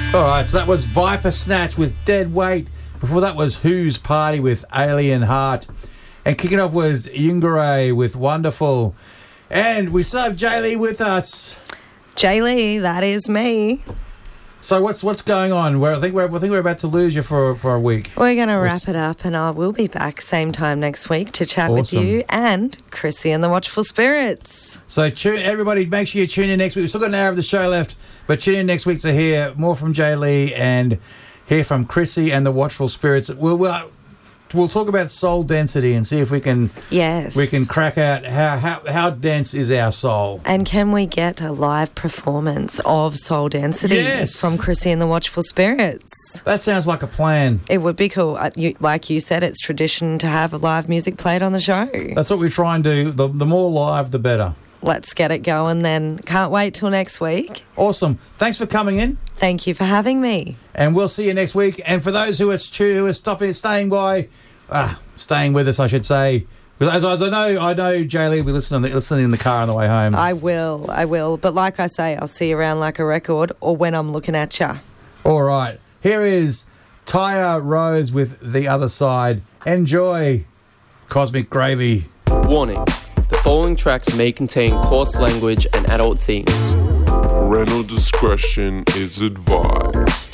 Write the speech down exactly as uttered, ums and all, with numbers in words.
All right, so that was Viper Snatch with Dead Weight. Before that was Who's Party with Alien Heart. And kicking off was Yungaray with Wonderful. And we still have Jay Lee with us. Jay Lee, that is me. So what's what's going on? We're, I think we're I think we're about to lose you for for a week. We're going to wrap it up, and I will be back same time next week to chat Awesome. with you and Chrissy and the Watchful Spirits. So tune, everybody, make sure you tune in next week. We've still got an hour of the show left, but tune in next week to hear more from Jay Lee and hear from Chrissy and the Watchful Spirits. We'll we'll, we'll talk about soul density and see if we can Yes. we can crack out how how how dense is our soul. And can we get a live performance of Soul Density Yes. from Chrissy and the Watchful Spirits? That sounds like a plan. It would be cool. Uh, you, like you said, it's tradition to have live music played on the show. That's what we try and do. The, the more live, the better. Let's get it going then. Can't wait till next week. Awesome. Thanks for coming in. Thank you for having me. And we'll see you next week. And for those who are, who are stopping, staying by, ah, staying with us, I should say. As, as I know, I know Jay Lee will be listening, listening in the car on the way home. I will, I will. But like I say, I'll see you around like a record or when I'm looking at ya. All right. Here is Tyre Rose with The Other Side. Enjoy, Cosmic Gravy. Warning. The following tracks may contain coarse language and adult themes. Parental discretion is advised.